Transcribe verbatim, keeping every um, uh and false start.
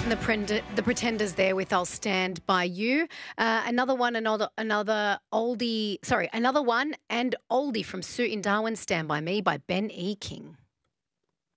And the, prend- the Pretenders there with "I'll Stand By You." Uh, another one, another another oldie. Sorry, another one and oldie from Sue in Darwin. "Stand By Me" by Ben E. King.